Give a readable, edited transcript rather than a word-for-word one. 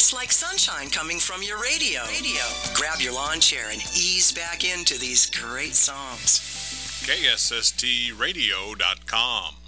just like sunshine coming from your radio. Grab your lawn chair and ease back into these great songs. KSSTradio.com.